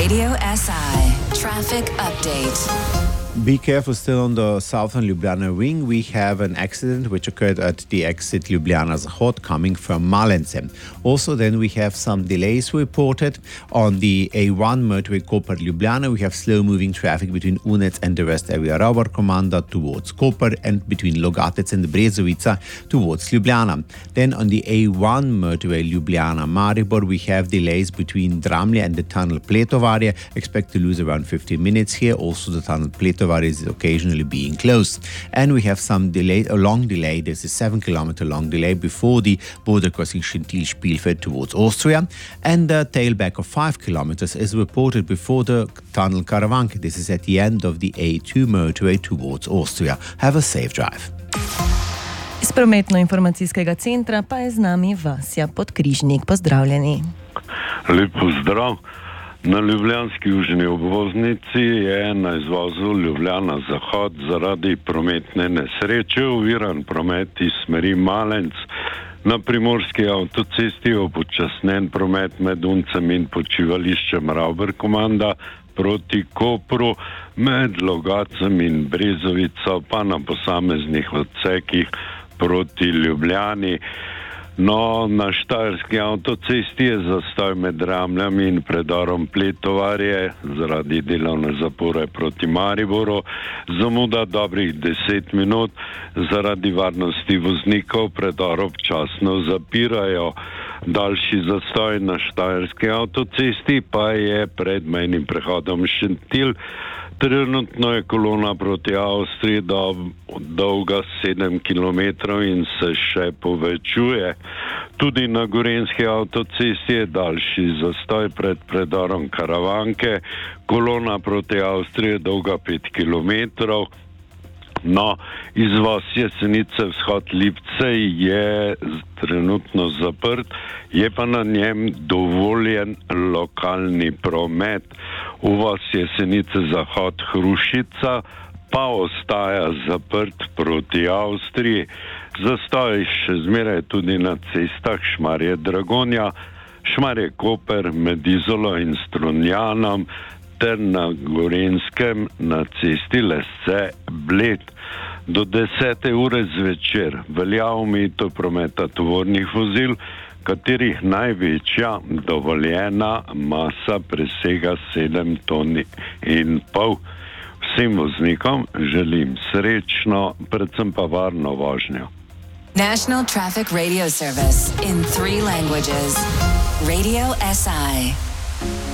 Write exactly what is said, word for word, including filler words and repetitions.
Radio S I Traffic Update. Be careful still on the southern Ljubljana ring. We have an accident which occurred at the exit Ljubljana Zahod coming from Malence. Also then we have some delays reported on the A one motorway Koper Ljubljana. We have slow moving traffic between Unec and the rest area Robar Komanda towards Koper and between Logatec and Brezovica towards Ljubljana. Then on the A one motorway Ljubljana Maribor we have delays between Dramlje and the tunnel Pletovarje. Expect to lose around fifteen minutes here. Also the tunnel Pletovarje is occasionally being closed. And we have some delay, a long delay. There's a seven kilometer long delay before the border crossing Schintil-Spielfeld towards Austria. And the tailback of five kilometers is reported before the tunnel Karavanke. This is at the end of the A two motorway towards Austria. Have a safe drive. Iz prometno-informacijskega centra pa je z nami Vasja Podkrižnik. Pozdravljeni. Lep pozdrav. Na ljubljanski južni obvoznici je na izvozu Ljubljana Zahod zaradi prometne nesreče oviran promet iz smeri Malenc. Na primorski avtocesti je upočasnjen promet med Uncem in počivališčem Rauber Komanda proti Kopru, med Logacem in Brezovico pa na posameznih odsekih proti Ljubljani. No, na štajerski avtocesti je zastoj med Ramljami in predorom Pletovarje zaradi delovne zapore proti Mariboru. Zamuda dobrih deset minut, zaradi varnosti voznikov predor občasno zapirajo. Daljši zastoj na štajerski avtocesti pa je pred mejnim prehodom Šentil. Trenutno je kolona proti Avstriji dolga sedem kilometrov in se še povečuje. Tudi na gorenjski avtocesti je daljši zastoj pred predorom Karavanke. Kolona proti Avstriji je dolga pet kilometrov. No, izvoz Jesenice vzhod Lipce je trenutno zaprt, je pa na njem dovoljen lokalni promet. Uvoz Jesenice zahod Hrušica pa ostaja zaprt proti Avstriji. Zastoj še zmeraj tudi na cestah Šmarje Dragonja, Šmarje Koper med Izolo in Strunjanom ter na Gorenjskem na cesti Lesce Bled. Do desete ure zvečer velja omejitev prometa tovornih vozil, katerih največja dovoljena masa presega sedem ton in pol. Vsem voznikom želim srečno, predvsem pa varno vožnjo. National Traffic Radio Service in three languages. Radio S I.